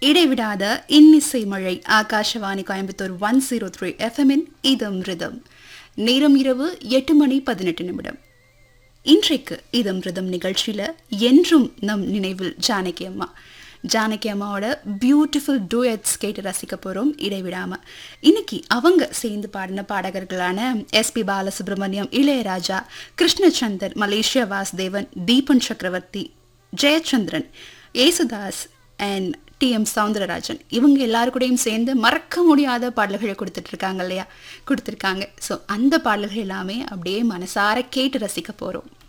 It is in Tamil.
இடைவிடாத இன்னிசை மழை ஆகாஷவாணி கோயம்புத்தூர் 103 எஃப்எம்மின் இதம் ரிதம். நேரம் இரவு 8:18. இன்றைக்கு இதம் ரிதம் நிகழ்ச்சியில் என்றும் நம் நினைவில் ஜானகி அம்மா. ஜானகி அம்மாவோட பியூட்டிஃபுல் டூயட்ஸ் கேட்டு ரசிக்க போகிறோம் இடைவிடாமல். இன்னைக்கு அவங்க சேர்ந்து பாடின பாடகர்களான எஸ்பி பாலசுப்ரமணியம், இளையராஜா, கிருஷ்ணச்சந்தர், மலேசியா வாசுதேவன், தீபன் சக்கரவர்த்தி, ஜெயச்சந்திரன், ஏசுதாஸ் அண்ட் டி.எம். சௌந்தரராஜன், இவங்க எல்லாருக்கூடையும் சேர்ந்து மறக்க முடியாத பாடல்களை கொடுத்துட்ருக்காங்க இல்லையா, கொடுத்துருக்காங்க. ஸோ அந்த பாடல்கள் எல்லாமே அப்படியே மனசார கேட்டு ரசிக்க போகிறோம்.